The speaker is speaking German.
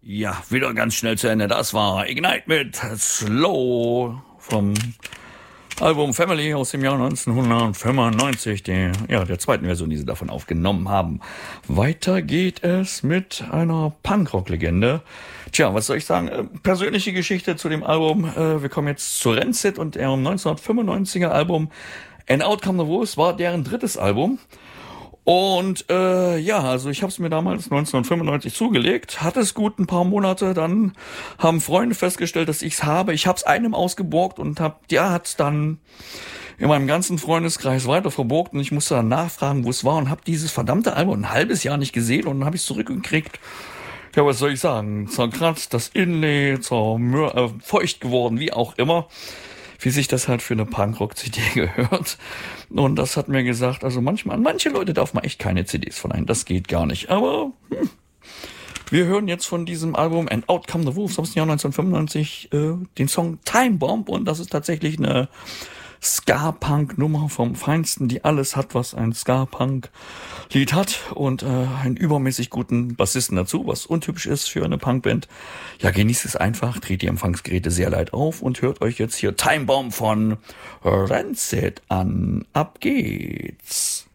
Ja, wieder ganz schnell zu Ende. Das war Ignite mit Slow vom Album Family aus dem Jahr 1995, der zweiten Version, die sie davon aufgenommen haben. Weiter geht es mit einer Punkrock-Legende. Tja, was soll ich sagen? Persönliche Geschichte zu dem Album. Wir kommen jetzt zu Rancid und ihrem 1995er Album And Out Come the Wolves war deren drittes Album. Und also ich habe es mir damals 1995 zugelegt, hatte es gut ein paar Monate, dann haben Freunde festgestellt, dass ich's habe. Ich habe es einem ausgeborgt und hat's dann in meinem ganzen Freundeskreis weiter verborgt und ich musste dann nachfragen, wo es war und habe dieses verdammte Album ein halbes Jahr nicht gesehen und dann habe ich es zurückgekriegt. Ja, was soll ich sagen? Zerkratzt, das Inlay, feucht geworden, wie auch immer. Wie sich das halt für eine Punkrock-CD gehört. Und das hat mir gesagt, also an manche Leute darf man echt keine CDs verleihen. Das geht gar nicht. Aber wir hören jetzt von diesem Album And Out Come the Wolves aus dem Jahr 1995 den Song Time Bomb. Und das ist tatsächlich eine Ska-Punk-Nummer vom Feinsten, die alles hat, was ein Ska-Punk-Lied hat. Und einen übermäßig guten Bassisten dazu, was untypisch ist für eine Punkband. Ja, genießt es einfach, dreht die Empfangsgeräte sehr laut auf und hört euch jetzt hier Time Bomb von Rancid an. Ab geht's!